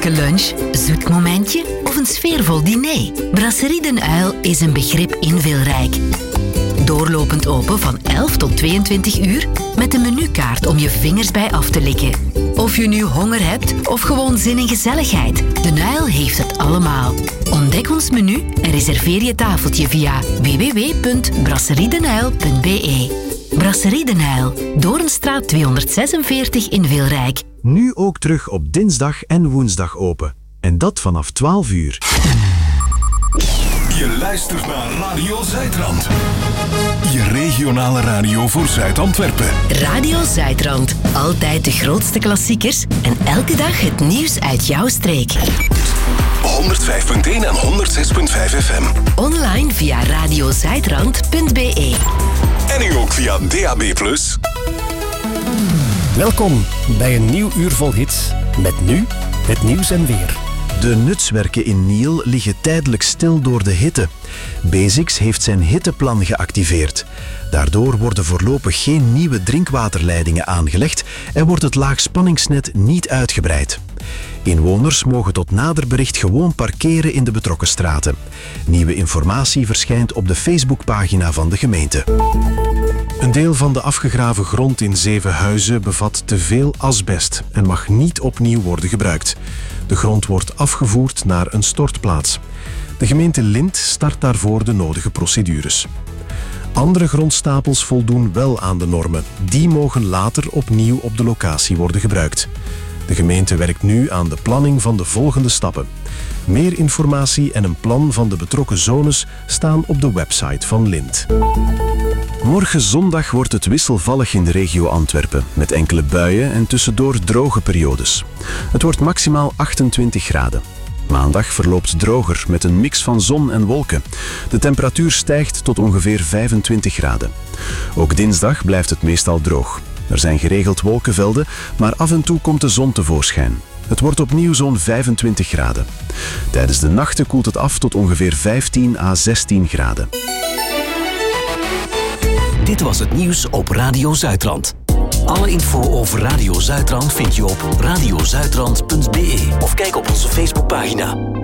heerlijke lunch, zoet momentje of een sfeervol diner? Brasserie Den Uil is een begrip in Wilrijk. Doorlopend open van 11 tot 22 uur met een menukaart om je vingers bij af te likken. Of je nu honger hebt of gewoon zin in gezelligheid, Den Uil heeft het allemaal. Ontdek ons menu en reserveer je tafeltje via www.brasseriedenuil.be. Brasserie Den Uil, Doornstraat 246 in Wilrijk. Nu ook terug op dinsdag en woensdag open. En dat vanaf 12 uur. Je luistert naar Radio Zuidrand. Je regionale radio voor Zuid-Antwerpen. Radio Zuidrand. Altijd de grootste klassiekers en elke dag het nieuws uit jouw streek. 105.1 en 106.5 FM. Online via radiozuidrand.be. En nu ook via DAB+. Welkom bij een nieuw uur vol hits. Met nu het nieuws en weer. De nutswerken in Niel liggen tijdelijk stil door de hitte. Basics heeft zijn hitteplan geactiveerd. Daardoor worden voorlopig geen nieuwe drinkwaterleidingen aangelegd en wordt het laagspanningsnet niet uitgebreid. Inwoners mogen tot nader bericht gewoon parkeren in de betrokken straten. Nieuwe informatie verschijnt op de Facebookpagina van de gemeente. Een deel van de afgegraven grond in Zevenhuizen bevat te veel asbest en mag niet opnieuw worden gebruikt. De grond wordt afgevoerd naar een stortplaats. De gemeente Lint start daarvoor de nodige procedures. Andere grondstapels voldoen wel aan de normen. Die mogen later opnieuw op de locatie worden gebruikt. De gemeente werkt nu aan de planning van de volgende stappen. Meer informatie en een plan van de betrokken zones staan op de website van Lint. Morgen zondag wordt het wisselvallig in de regio Antwerpen, met enkele buien en tussendoor droge periodes. Het wordt maximaal 28 graden. Maandag verloopt droger met een mix van zon en wolken. De temperatuur stijgt tot ongeveer 25 graden. Ook dinsdag blijft het meestal droog. Er zijn geregeld wolkenvelden, maar af en toe komt de zon tevoorschijn. Het wordt opnieuw zo'n 25 graden. Tijdens de nachten koelt het af tot ongeveer 15 à 16 graden. Dit was het nieuws op Radio Zuidrand. Alle info over Radio Zuidrand vind je op radiozuidrand.be of kijk op onze Facebookpagina.